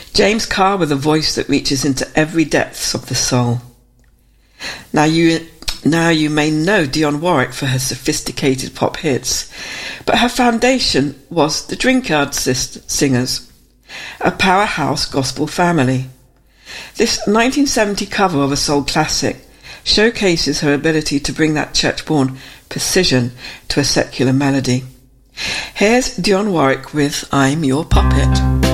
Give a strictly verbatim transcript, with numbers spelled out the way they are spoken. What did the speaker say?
James Carr with a voice that reaches into every depths of the soul. Now you now you may know Dionne Warwick for her sophisticated pop hits, but her foundation was the Drinkard Singers, a powerhouse gospel family. This nineteen seventy cover of a soul classic showcases her ability to bring that church-born precision to a secular melody. Here's Dionne Warwick with I'm Your Puppet.